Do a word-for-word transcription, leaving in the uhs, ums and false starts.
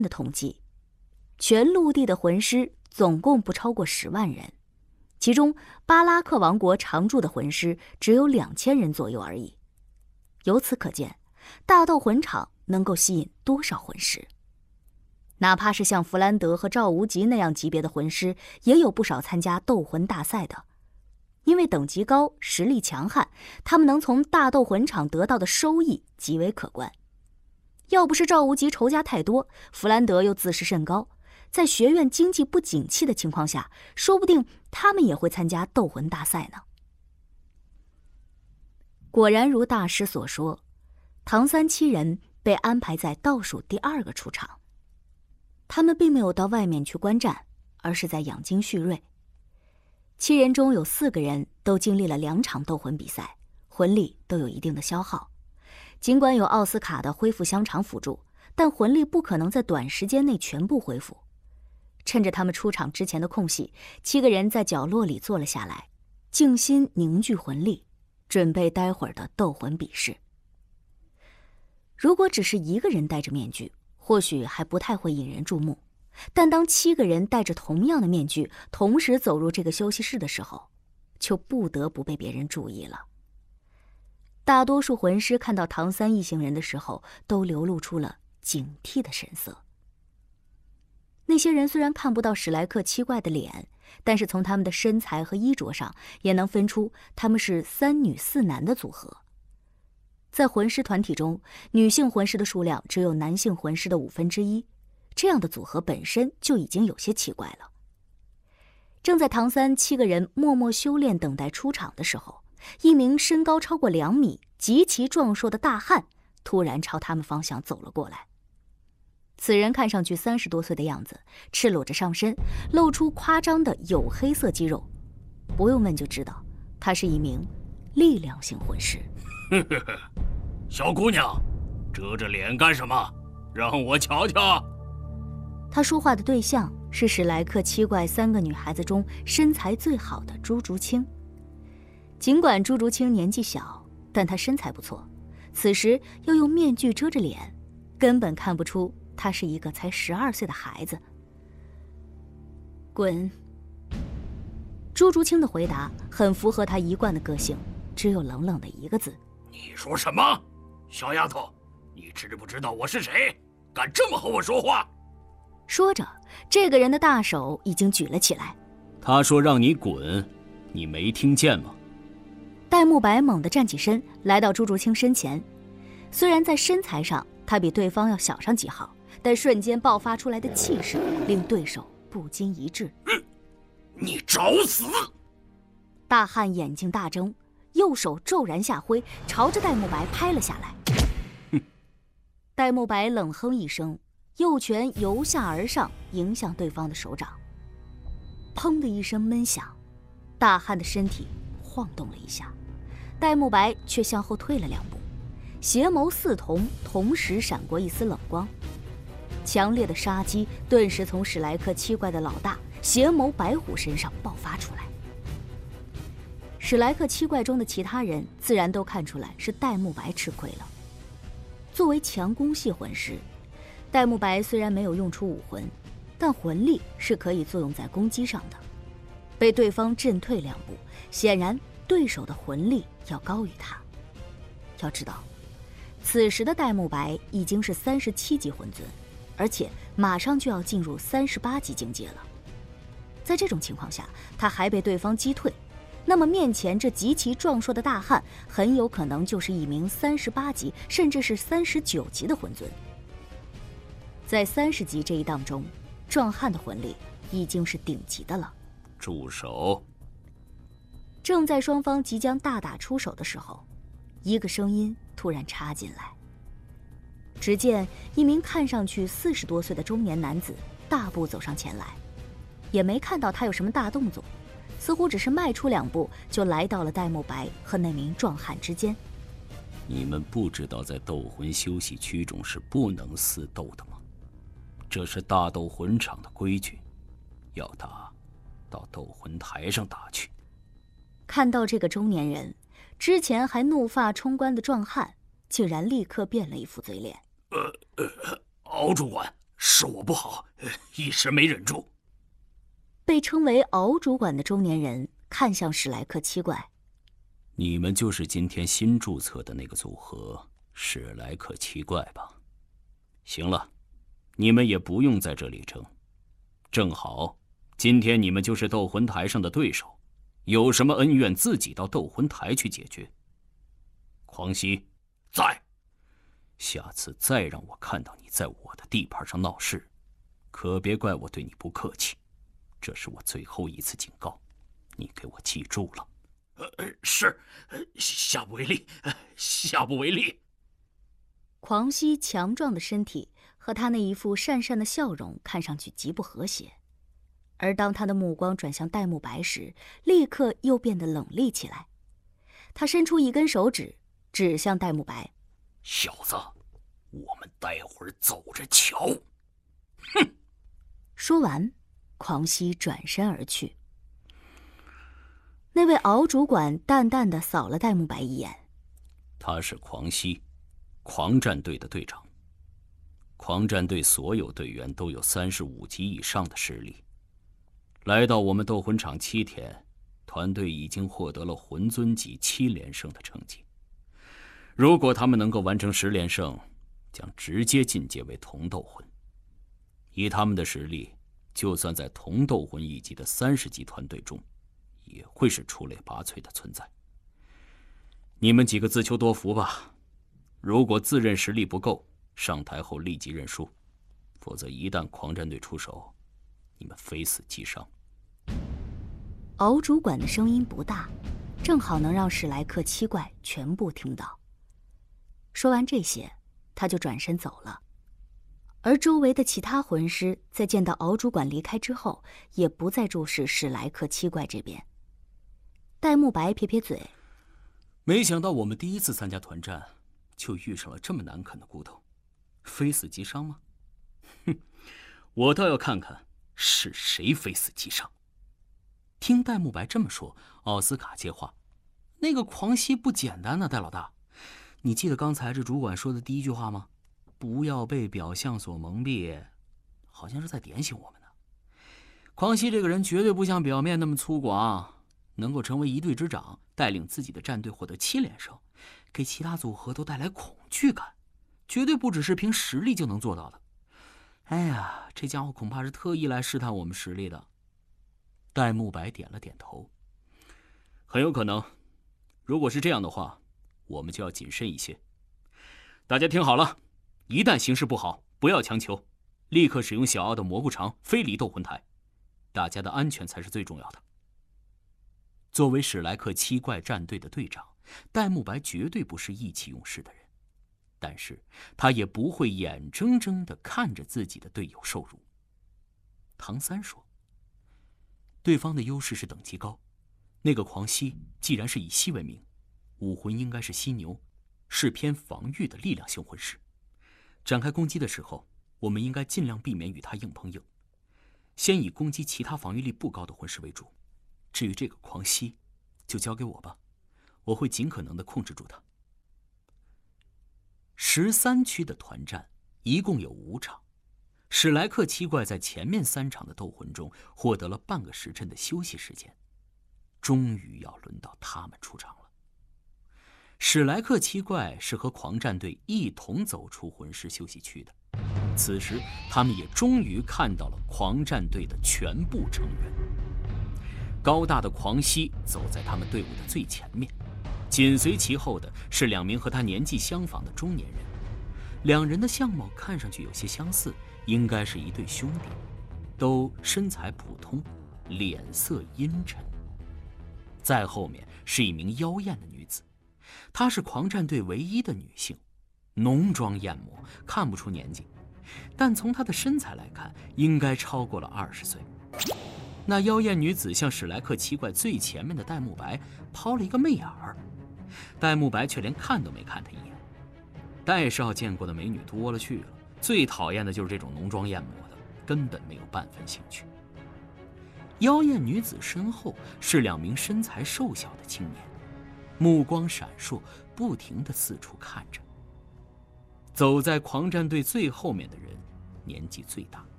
的统计，全陆地的魂师总共不超过十万人，其中巴拉克王国常驻的魂师只有两千人左右而已。由此可见，大斗魂场能够吸引多少魂师。哪怕是像弗兰德和赵无极那样级别的魂师，也有不少参加斗魂大赛的。因为等级高，实力强悍，他们能从大斗魂场得到的收益极为可观。要不是赵无极仇家太多，弗兰德又自视甚高，在学院经济不景气的情况下，说不定他们也会参加斗魂大赛呢。果然如大师所说，唐三七人被安排在倒数第二个出场。他们并没有到外面去观战，而是在养精蓄锐。七人中有四个人都经历了两场斗魂比赛，魂力都有一定的消耗。尽管有奥斯卡的恢复香肠辅助，但魂力不可能在短时间内全部恢复。趁着他们出场之前的空隙，七个人在角落里坐了下来，静心凝聚魂力，准备待会儿的斗魂比试。如果只是一个人戴着面具，或许还不太会引人注目，但当七个人戴着同样的面具同时走入这个休息室的时候，就不得不被别人注意了。大多数魂师看到唐三一行人的时候，都流露出了警惕的神色。那些人虽然看不到史莱克七怪的脸，但是从他们的身材和衣着上，也能分出他们是三女四男的组合。在魂师团体中，女性魂师的数量只有男性魂师的五分之一，这样的组合本身就已经有些奇怪了。正在唐三七个人默默修炼等待出场的时候，一名身高超过两米、极其壮硕的大汉突然朝他们方向走了过来。此人看上去三十多岁的样子，赤裸着上身，露出夸张的黝黑色肌肉，不用问就知道，他是一名力量型魂师。 呵呵呵，小姑娘，遮着脸干什么？让我瞧瞧。 他说话的对象是史莱克七怪三个女孩子中身材最好的朱竹清。尽管朱竹清年纪小，但她身材不错，此时又用面具遮着脸，根本看不出她是一个才十二岁的孩子。滚！朱竹清的回答很符合她一贯的个性，只有冷冷的一个字。 你说什么？小丫头，你知不知道我是谁？敢这么和我说话？ 说着，这个人的大手已经举了起来。 他说让你滚，你没听见吗？ 戴沐白猛地站起身，来到朱竹清身前。虽然在身材上他比对方要小上几号，但瞬间爆发出来的气势令对手不禁一滞。 嗯，你找死！ 大汉眼睛大睁，右手骤然下挥，朝着戴沐白拍了下来。 哼！ 戴沐白冷哼一声，右拳由下而上迎向对方的手掌。砰的一声闷响，大汉的身体晃动了一下，戴沐白却向后退了两步，邪眸似瞳，同时闪过一丝冷光。强烈的杀机顿时从史莱克七怪的老大邪眸白虎身上爆发出来。史莱克七怪中的其他人自然都看出来是戴沐白吃亏了。作为强攻系魂师，戴沐白虽然没有用出武魂，但魂力是可以作用在攻击上的。被对方震退两步，显然对手的魂力要高于他。要知道，此时的戴沐白已经是三十七级魂尊，而且马上就要进入三十八级境界了。在这种情况下，他还被对方击退，那么面前这极其壮硕的大汉很有可能就是一名三十八级甚至是三十九级的魂尊。在三十级这一档中，壮汉的魂力已经是顶级的了。 住手！ 正在双方即将大打出手的时候，一个声音突然插进来。只见一名看上去四十多岁的中年男子大步走上前来，也没看到他有什么大动作，似乎只是迈出两步就来到了戴沐白和那名壮汉之间。 你们不知道在斗魂休息区中是不能私斗的吗？这是大斗魂场的规矩，要打到斗魂台上打去。 看到这个中年人，之前还怒发冲冠的壮汉竟然立刻变了一副嘴脸。 呃呃，敖主管， 是我不好，一时没忍住。 被称为敖主管的中年人看向史莱克七怪：“ 你们就是今天新注册的那个组合史莱克七怪吧？行了，你们也不用在这里争。正好，今天你们就是斗魂台上的对手，有什么恩怨自己到斗魂台去解决。狂熙， 在。 下次再让我看到你在我的地盘上闹事，可别怪我对你不客气。这是我最后一次警告，你给我记住了。”“ 呃，是，下不为例，下不为例。” 狂熙强壮的身体和他那一副讪讪的笑容看上去极不和谐，而当他的目光转向戴沐白时，立刻又变得冷厉起来。他伸出一根手指，指向戴沐白：“ 小子，我们待会儿走着瞧。”哼！ 说完，狂熙转身而去。那位敖主管淡淡的扫了戴沐白一眼：“ 他是狂熙，狂战队的队长。狂战队所有队员都有三十五级以上的实力。来到我们斗魂场七天，团队已经获得了魂尊级七连胜的成绩。如果他们能够完成十连胜，将直接进阶为同斗魂。以他们的实力，就算在同斗魂一级的三十级团队中，也会是出类拔萃的存在。你们几个自求多福吧。如果自认实力不够，上台后立即认输，否则一旦狂战队出手，你们非死即伤。” 敖主管的声音不大，正好能让史莱克七怪全部听到。说完这些，他就转身走了。而周围的其他魂师在见到敖主管离开之后，也不再注视史莱克七怪这边。戴沐白撇撇嘴：“ 没想到我们第一次参加团战，就遇上了这么难啃的骨头，非死即伤吗？哼，我倒要看看是谁非死即伤。”听戴沐白这么说，奥斯卡接话：“那个狂熙不简单呢，戴老大，你记得刚才这主管说的第一句话吗？不要被表象所蒙蔽，好像是在点醒我们呢。狂熙这个人绝对不像表面那么粗犷，能够成为一队之长，带领自己的战队获得七连胜，给其他组合都带来恐惧感，绝对不只是凭实力就能做到的。哎呀，这家伙恐怕是特意来试探我们实力的。”戴沐白点了点头：“很有可能。如果是这样的话，我们就要谨慎一些。大家听好了，一旦形势不好，不要强求，立刻使用小奥的蘑菇肠飞离斗魂台，大家的安全才是最重要的。”作为史莱克七怪战队的队长，戴沐白绝对不是意气用事的人，但是他也不会眼睁睁地看着自己的队友受辱。唐三说：“对方的优势是等级高，那个狂熙既然是以息为名，武魂应该是犀牛，是偏防御的力量型魂师。展开攻击的时候，我们应该尽量避免与他硬碰硬，先以攻击其他防御力不高的魂师为主。至于这个狂熙，就交给我吧，我会尽可能的控制住他。”十三区的团战一共有五场，史莱克七怪在前面三场的斗魂中获得了半个时辰的休息时间，终于要轮到他们出场了。史莱克七怪是和狂战队一同走出魂师休息区的，此时他们也终于看到了狂战队的全部成员。高大的狂熙走在他们队伍的最前面，紧随其后的是两名和他年纪相仿的中年人，两人的相貌看上去有些相似，应该是一对兄弟，都身材普通，脸色阴沉。再后面是一名妖艳的女子，她是狂战队唯一的女性，浓妆艳抹，看不出年纪，但从她的身材来看，应该超过了二十岁。那妖艳女子向史莱克七怪最前面的戴沐白抛了一个媚眼儿，戴沐白却连看都没看她一眼。戴少见过的美女多了去了，最讨厌的就是这种浓妆艳抹的，根本没有半分兴趣。妖艳女子身后是两名身材瘦小的青年，目光闪烁，不停地四处看着。走在狂战队最后面的人， 年纪最大。